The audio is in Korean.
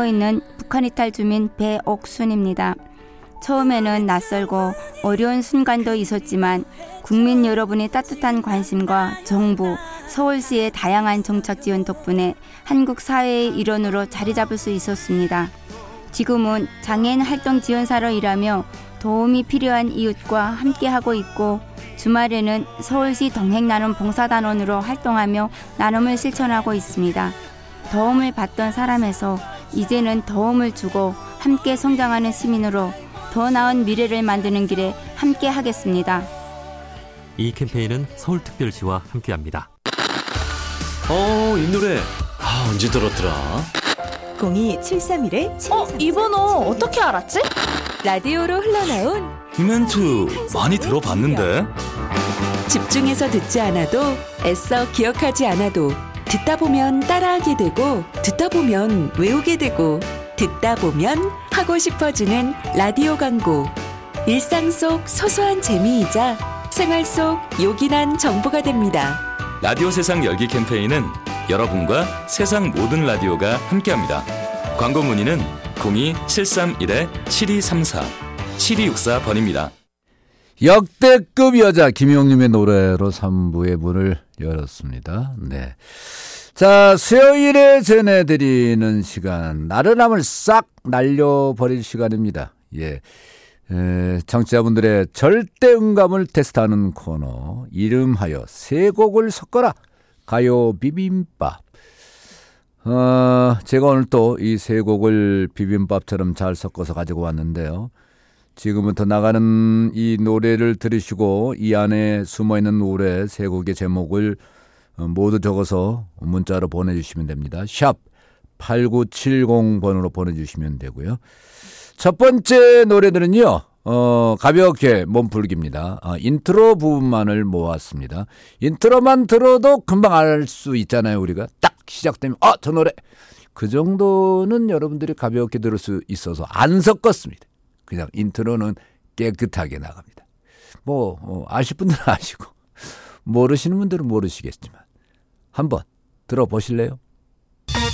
있는 북한 이탈 주민 배옥순입니다. 처음에는 낯설고 어려운 순간도 있었지만 국민 여러분의 따뜻한 관심과 정부, 서울시의 다양한 정책 지원 덕분에 한국 사회의 일원으로 자리 잡을 수 있었습니다. 지금은 장애인 활동 지원사로 일하며 도움이 필요한 이웃과 함께하고 있고 주말에는 서울시 동행나눔 봉사단원으로 활동하며 나눔을 실천하고 있습니다. 도움을 받던 사람에서 이제는 도움을 주고 함께 성장하는 시민으로 더 나은 미래를 만드는 길에 함께 하겠습니다. 이 캠페인은 서울특별시와 함께합니다. 이 노래 언제 들었더라? 02-731-7234. 이 번호 어떻게 알았지? 라디오로 흘러나온 이 멘트 많이 들어봤는데. 집중해서 듣지 않아도 애써 기억하지 않아도 듣다 보면 따라하게 되고 듣다 보면 외우게 되고 듣다 보면 하고 싶어지는 라디오 광고. 일상 속 소소한 재미이자 생활 속 요긴한 정보가 됩니다. 라디오 세상 열기 캠페인은 여러분과 세상 모든 라디오가 함께합니다. 광고 문의는 02-731-7234 7264번입니다. 역대급 여자 김용림의 노래로 3부의 문을 열었습니다. 네. 자, 수요일에 전해드리는 시간, 나른함을 싹 날려버릴 시간입니다. 예. 청취자분들의 절대음감을 테스트하는 코너, 이름하여 세 곡을 섞어라 가요 비빔밥. 제가 오늘 또 이 세 곡을 비빔밥처럼 잘 섞어서 가지고 왔는데요. 지금부터 나가는 이 노래를 들으시고 이 안에 숨어있는 노래 세 곡의 제목을 모두 적어서 문자로 보내주시면 됩니다. 샵 8970번으로 보내주시면 되고요. 첫 번째 노래들은요, 가볍게 몸풀기입니다. 인트로 부분만을 모았습니다. 인트로만 들어도 금방 알 수 있잖아요. 우리가 딱 시작되면 저 노래. 그 정도는 여러분들이 가볍게 들을 수 있어서 안 섞었습니다. 그냥 인트로는 깨끗하게 나갑니다. 아실 분들은 아시고 모르시는 분들은 모르시겠지만 한번 들어보실래요?